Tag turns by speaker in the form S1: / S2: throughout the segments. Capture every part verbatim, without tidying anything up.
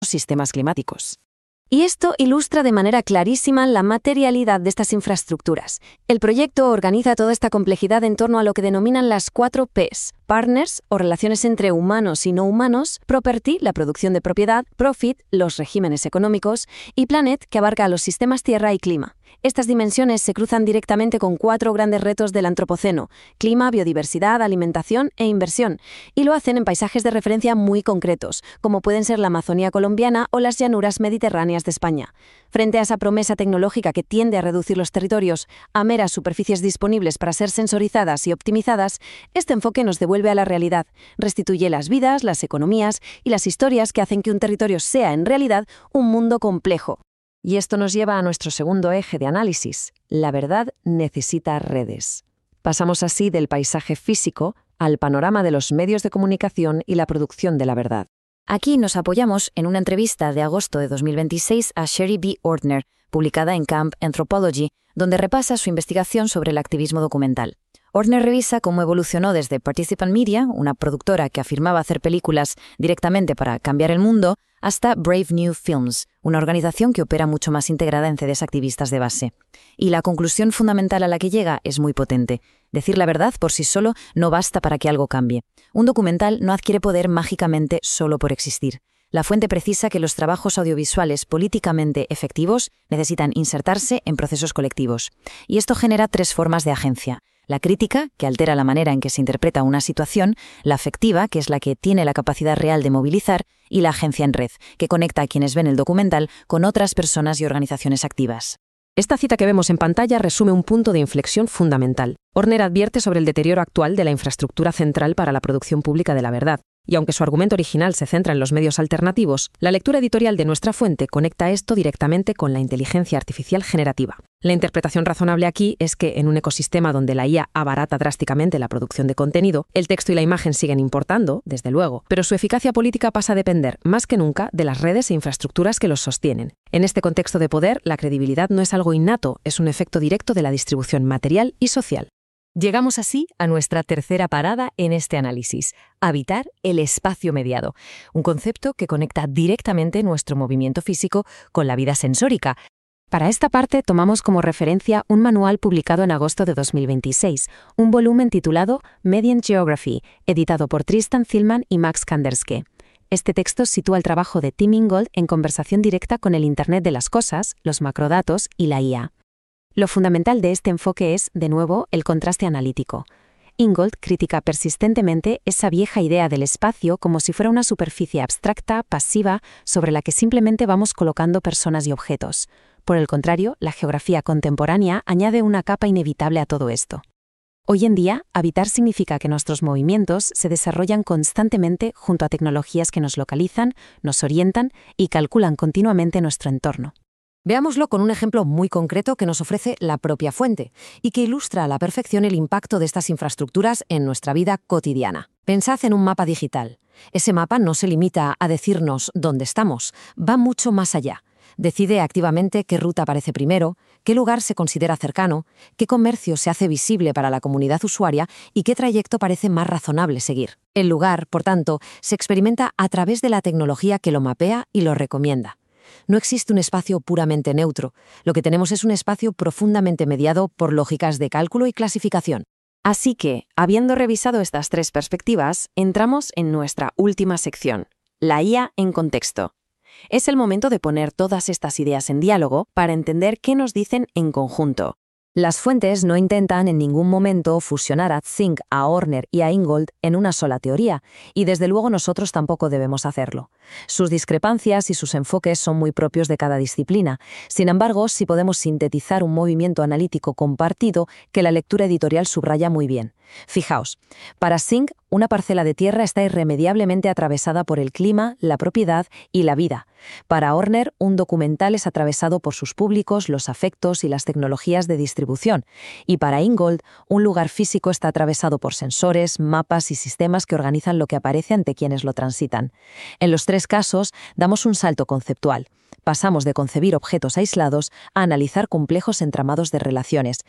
S1: sistemas climáticos. Y esto ilustra de manera clarísima la materialidad de estas infraestructuras. El proyecto organiza toda esta complejidad en torno a lo que denominan las cuatro P's: partners, o relaciones entre humanos y no humanos; property, la producción de propiedad; profit, los regímenes económicos; y planet, que abarca a los sistemas tierra y clima. Estas dimensiones se cruzan directamente con cuatro grandes retos del antropoceno: clima, biodiversidad, alimentación e inversión, y lo hacen en paisajes de referencia muy concretos, como pueden ser la Amazonía colombiana o las llanuras mediterráneas de España. Frente a esa promesa tecnológica que tiende a reducir los territorios a meras superficies disponibles para ser sensorizadas y optimizadas, este enfoque nos devuelve a la realidad, restituye las vidas, las economías y las historias que hacen que un territorio sea en realidad un mundo complejo. Y esto nos lleva a nuestro segundo eje de análisis: la verdad necesita redes. Pasamos así del paisaje físico al panorama de los medios de comunicación y la producción de la verdad. Aquí nos apoyamos en una entrevista de agosto de dos mil veintiséis a Sherry B. Ortner, publicada en Camp Anthropology, donde repasa su investigación sobre el activismo documental. Ortner revisa cómo evolucionó desde Participant Media, una productora que afirmaba hacer películas directamente para cambiar el mundo, hasta Brave New Films, una organización que opera mucho más integrada en C Ds activistas de base. Y la conclusión fundamental a la que llega es muy potente. Decir la verdad por sí solo no basta para que algo cambie. Un documental no adquiere poder mágicamente solo por existir. La fuente precisa que los trabajos audiovisuales políticamente efectivos necesitan insertarse en procesos colectivos. Y esto genera tres formas de agencia: la crítica, que altera la manera en que se interpreta una situación; la afectiva, que es la que tiene la capacidad real de movilizar; y la agencia en red, que conecta a quienes ven el documental con otras personas y organizaciones activas. Esta cita que vemos en pantalla resume un punto de inflexión fundamental. Ortner advierte sobre el deterioro actual de la infraestructura central para la producción pública de la verdad. Y aunque su argumento original se centra en los medios alternativos, la lectura editorial de nuestra fuente conecta esto directamente con la inteligencia artificial generativa. La interpretación razonable aquí es que, en un ecosistema donde la I A abarata drásticamente la producción de contenido, el texto y la imagen siguen importando, desde luego, pero su eficacia política pasa a depender, más que nunca, de las redes e infraestructuras que los sostienen. En este contexto de poder, la credibilidad no es algo innato, es un efecto directo de la distribución material y social. Llegamos así a nuestra tercera parada en este análisis: habitar el espacio mediado, un concepto que conecta directamente nuestro movimiento físico con la vida sensórica. Para esta parte tomamos como referencia un manual publicado en agosto de dos mil veintiséis, un volumen titulado Mediant Geography, editado por Tristan Thielman y Max Kanderske. Este texto sitúa el trabajo de Tim Ingold en conversación directa con el Internet de las cosas, los macrodatos y la I A. Lo fundamental de este enfoque es, de nuevo, el contraste analítico. Ingold critica persistentemente esa vieja idea del espacio como si fuera una superficie abstracta, pasiva, sobre la que simplemente vamos colocando personas y objetos. Por el contrario, la geografía contemporánea añade una capa inevitable a todo esto. Hoy en día, habitar significa que nuestros movimientos se desarrollan constantemente junto a tecnologías que nos localizan, nos orientan y calculan continuamente nuestro entorno. Veámoslo con un ejemplo muy concreto que nos ofrece la propia fuente y que ilustra a la perfección el impacto de estas infraestructuras en nuestra vida cotidiana. Pensad en un mapa digital. Ese mapa no se limita a decirnos dónde estamos, va mucho más allá. Decide activamente qué ruta aparece primero, qué lugar se considera cercano, qué comercio se hace visible para la comunidad usuaria y qué trayecto parece más razonable seguir. El lugar, por tanto, se experimenta a través de la tecnología que lo mapea y lo recomienda. No existe un espacio puramente neutro. Lo que tenemos es un espacio profundamente mediado por lógicas de cálculo y clasificación. Así que, habiendo revisado estas tres perspectivas, entramos en nuestra última sección, la I A en contexto. Es el momento de poner todas estas ideas en diálogo para entender qué nos dicen en conjunto. Las fuentes no intentan en ningún momento fusionar a Zink, a Ortner y a Ingold en una sola teoría, y desde luego nosotros tampoco debemos hacerlo. Sus discrepancias y sus enfoques son muy propios de cada disciplina. Sin embargo, sí podemos sintetizar un movimiento analítico compartido que la lectura editorial subraya muy bien. Fijaos, para Zink, una parcela de tierra está irremediablemente atravesada por el clima, la propiedad y la vida. Para Ortner, un documental es atravesado por sus públicos, los afectos y las tecnologías de distribución. Y para Ingold, un lugar físico está atravesado por sensores, mapas y sistemas que organizan lo que aparece ante quienes lo transitan. En los tres casos, damos un salto conceptual. Pasamos de concebir objetos aislados a analizar complejos entramados de relaciones.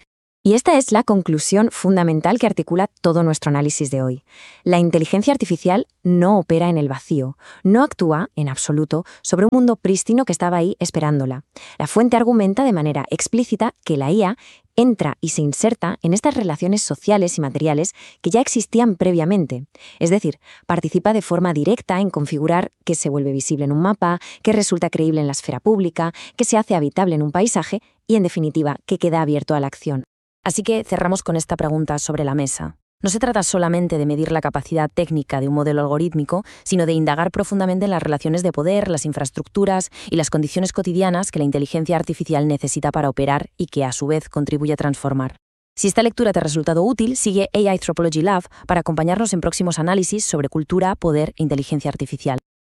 S1: Y esta es la conclusión fundamental que articula todo nuestro análisis de hoy. La inteligencia artificial no opera en el vacío, no actúa, en absoluto, sobre un mundo prístino que estaba ahí esperándola. La fuente argumenta de manera explícita que la I A entra y se inserta en estas relaciones sociales y materiales que ya existían previamente. Es decir, participa de forma directa en configurar qué se vuelve visible en un mapa, qué resulta creíble en la esfera pública, qué se hace habitable en un paisaje y, en definitiva, qué queda abierto a la acción.
S2: Así que cerramos con esta pregunta sobre la mesa. No se trata solamente de medir la capacidad técnica de un modelo algorítmico, sino de indagar profundamente en las relaciones de poder, las infraestructuras y las condiciones cotidianas que la inteligencia artificial necesita para operar y que, a su vez, contribuye a transformar. Si esta lectura te ha resultado útil, sigue A I Anthropology Lab para acompañarnos en próximos análisis sobre cultura, poder e inteligencia artificial.